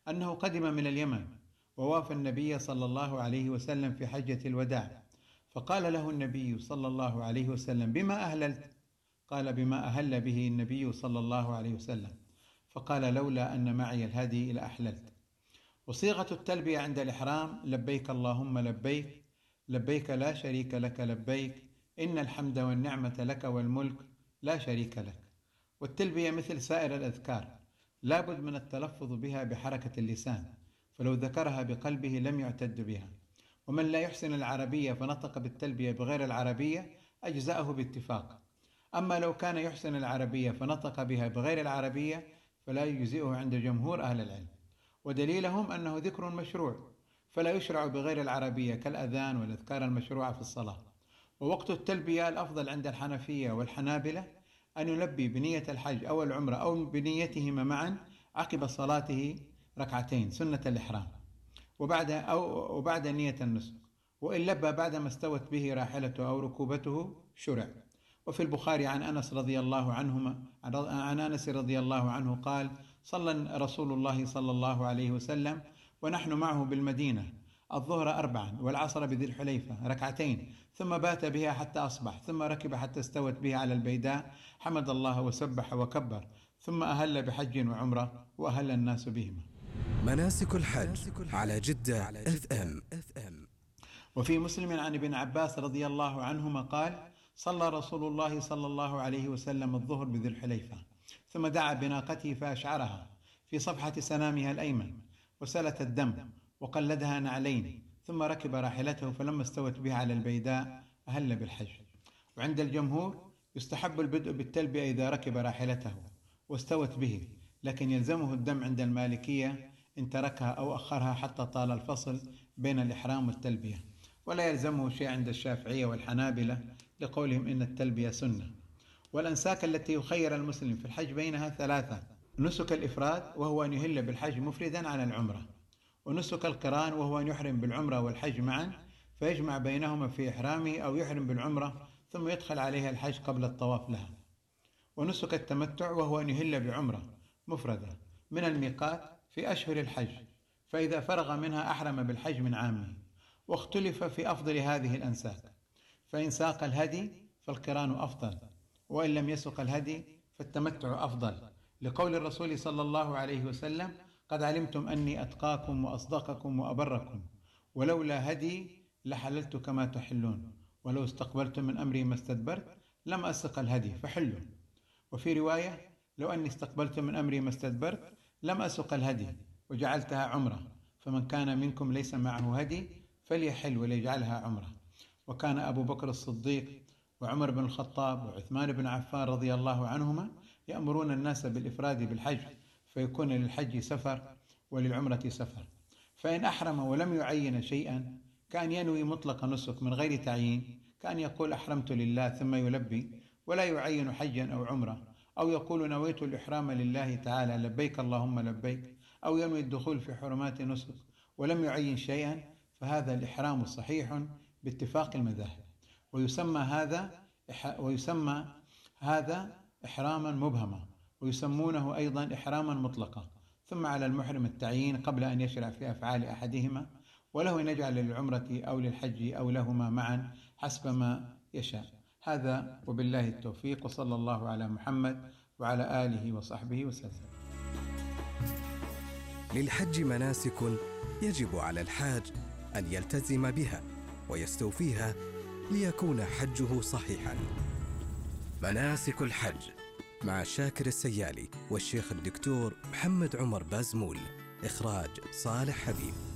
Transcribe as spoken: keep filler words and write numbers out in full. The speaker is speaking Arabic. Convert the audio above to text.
أنه قدم من اليمن ووافى النبي صلى الله عليه وسلم في حجة الوداع، فقال له النبي صلى الله عليه وسلم: بما أهللت؟ قال: بما أهل به النبي صلى الله عليه وسلم. فقال: لولا أن معي الهدي لأحللت. وصيغة التلبية عند الإحرام: لبيك اللهم لبيك، لبيك لا شريك لك لبيك، إن الحمد والنعمة لك والملك لا شريك لك. والتلبية مثل سائر الأذكار لا بد من التلفظ بها بحركة اللسان، فلو ذكرها بقلبه لم يعتد بها. ومن لا يحسن العربية فنطق بالتلبية بغير العربية أجزأه باتفاق. أما لو كان يحسن العربية فنطق بها بغير العربية فلا يجزئه عند جمهور أهل العلم، ودليلهم أنه ذكر مشروع فلا يشرع بغير العربية كالأذان والأذكار المشروعة في الصلاة. ووقت التلبية الأفضل عند الحنفية والحنابلة أن يلبي بنية الحج أو العمرة أو بنيتهما معا عقب صلاته ركعتين سنة الإحرام وبعد أو وبعد نية النسك، وإن لبى بعدما استوت به راحلته أو ركوبته شرع. وفي البخاري عن أنس رضي الله عنهما عن أنس رضي الله عنه قال: صلى رسول الله صلى الله عليه وسلم ونحن معه بالمدينة الظهر أربعا والعصر بذي الحليفة ركعتين، ثم بات بها حتى أصبح، ثم ركب حتى استوت به على البيداء، حمد الله وسبح وكبر، ثم أهل بحج وعمرة وأهل الناس بهما. مناسك الحج على جدة اف ام. وفي مسلم عن ابن عباس رضي الله عنهما قال: صلى رسول الله صلى الله عليه وسلم الظهر بذي الحليفة، ثم دعا بناقته فأشعرها في صفحة سنامها الأيمن وسلت الدم وقلدها نعلين، ثم ركب راحلته، فلما استوت بها على البيداء أهل بالحج. وعند الجمهور يستحب البدء بالتلبية إذا ركب راحلته واستوت به، لكن يلزمه الدم عند المالكية إن تركها أو أخرها حتى طال الفصل بين الإحرام والتلبية، ولا يلزمه شيء عند الشافعية والحنابلة لقولهم إن التلبية سنة. والأنساك التي يخير المسلم في الحج بينها ثلاثة: نسك الإفراد وهو أن يهل بالحج مفردا عن العمرة، ونسك القران وهو أن يحرم بالعمرة والحج معا فيجمع بينهما في إحرامه، أو يحرم بالعمرة ثم يدخل عليها الحج قبل الطواف لها، ونسك التمتع وهو أن يهل بعمرة مفردة من الميقات في أشهر الحج، فإذا فرغ منها أحرم بالحج من عامه. واختلف في أفضل هذه الأنساك، فإن ساق الهدي فالقران أفضل، وإن لم يسق الهدي فالتمتع أفضل، لقول الرسول صلى الله عليه وسلم: قد علمتم أني أتقاكم وأصدقكم وأبركم، ولولا هدي لحللت كما تحلون، ولو استقبلت من أمري ما استدبرت لم أسق الهدي فحلوا. وفي رواية: لو أني استقبلت من أمري ما استدبرت لم أسق الهدي وجعلتها عمرة، فمن كان منكم ليس معه هدي فليحل وليجعلها عمرة. وكان أبو بكر الصديق وعمر بن الخطاب وعثمان بن عفان رضي الله عنهما يأمرون الناس بالإفراد بالحج، فيكون للحج سفر وللعمرة سفر. فإن أحرم ولم يعين شيئا كان ينوي مطلق نسك من غير تعيين، كان يقول أحرمت لله ثم يلبي ولا يعين حجا أو عمرة، أو يقول نويت الإحرام لله تعالى لبيك اللهم لبيك، أو ينوي الدخول في حرمات نسك ولم يعين شيئا، فهذا الإحرام صحيح باتفاق المذاهب، ويسمى هذا ويسمى هذا إحراما مبهما، ويسمونه أيضا إحراما مطلقا. ثم على المحرم التعيين قبل أن يشرع في أفعال أحدهما، وله أن يجعل للعمرة أو للحج أو لهما معا حسب ما يشاء. هذا وبالله التوفيق، وصلى الله على محمد وعلى آله وصحبه وسلم. للحج مناسك يجب على الحاج أن يلتزم بها ويستوفيها ليكون حجه صحيحا. مناسك الحج مع شاكر السيالي والشيخ الدكتور محمد عمر بازمول. إخراج صالح حبيب.